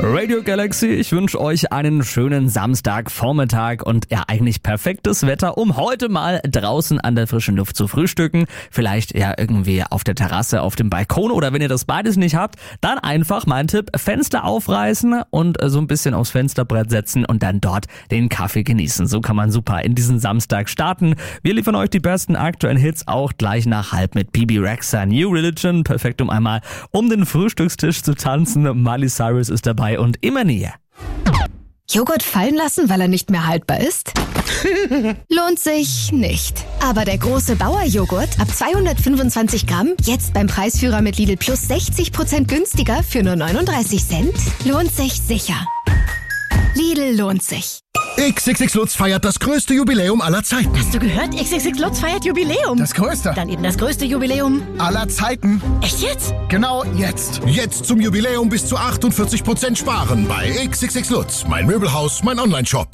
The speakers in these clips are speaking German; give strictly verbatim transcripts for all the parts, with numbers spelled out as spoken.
Radio Galaxy, ich wünsche euch einen schönen Samstagvormittag und ja eigentlich perfektes Wetter, um heute mal draußen an der frischen Luft zu frühstücken. Vielleicht ja irgendwie auf der Terrasse, auf dem Balkon oder wenn ihr das beides nicht habt, dann einfach mein Tipp, Fenster aufreißen und so ein bisschen aufs Fensterbrett setzen und dann dort den Kaffee genießen. So kann man super in diesen Samstag starten. Wir liefern euch die besten aktuellen Hits auch gleich nach halb mit Bibi Rexha, New Religion, perfekt um einmal um den Frühstückstisch zu tanzen. Miley Cyrus ist dabei und immer näher. Joghurt fallen lassen, weil er nicht mehr haltbar ist? Lohnt sich nicht. Aber der große Bauer-Joghurt ab zweihundertfünfundzwanzig Gramm, jetzt beim Preisführer mit Lidl Plus sechzig Prozent günstiger für nur neununddreißig Cent, lohnt sich sicher. Lidl lohnt sich. X X X Lutz feiert das größte Jubiläum aller Zeiten. Hast du gehört? X X X Lutz feiert Jubiläum. Das größte Dann eben das größte Jubiläum aller Zeiten. Echt jetzt? Genau jetzt. Jetzt zum Jubiläum bis zu achtundvierzig Prozent sparen bei X X X Lutz. Mein Möbelhaus, mein Onlineshop.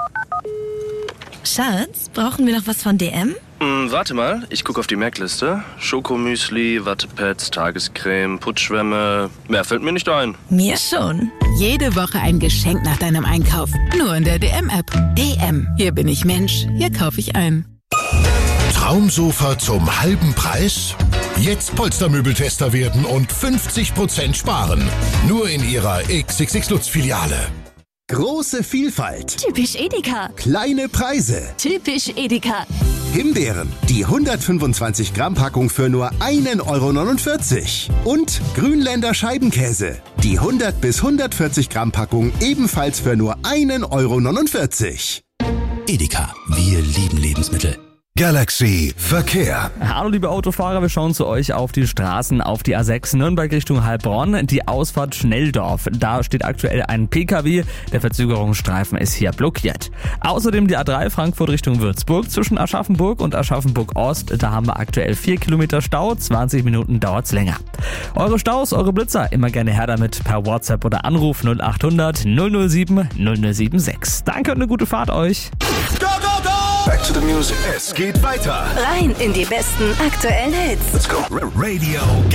Schatz, brauchen wir noch was von D M? Hm, warte mal, ich gucke auf die Merkliste. Schokomüsli, Wattepads, Tagescreme, Putzschwämme. Mehr fällt mir nicht ein. Mir schon. Jede Woche ein Geschenk nach deinem Einkauf. Nur in der D M-App. D M. Hier bin ich Mensch. Hier kaufe ich ein. Traumsofa zum halben Preis? Jetzt Polstermöbeltester werden und fünfzig Prozent sparen. Nur in ihrer X X X Lutz Filiale. Große Vielfalt. Typisch Edeka. Kleine Preise. Typisch Edeka. Himbeeren, die hundertfünfundzwanzig Gramm Packung für nur ein Euro neunundvierzig. Und Grünländer Scheibenkäse, die hundert bis hundertvierzig Gramm Packung ebenfalls für nur ein Euro neunundvierzig. Edeka, wir lieben Lebensmittel. Galaxy Verkehr. Hallo liebe Autofahrer, wir schauen zu euch auf die Straßen, auf die A sechs Nürnberg Richtung Heilbronn, die Ausfahrt Schnelldorf. Da steht aktuell ein P K W, der Verzögerungsstreifen ist hier blockiert. Außerdem die A drei Frankfurt Richtung Würzburg zwischen Aschaffenburg und Aschaffenburg Ost. Da haben wir aktuell vier Kilometer Stau, zwanzig Minuten dauert's länger. Eure Staus, eure Blitzer, immer gerne her damit per WhatsApp oder Anruf null achthundert null null sieben null null sieben sechs. Danke und eine gute Fahrt euch. Go, go, go! Back to the music. Es geht weiter. Rein in die besten aktuellen Hits. Let's go. Radio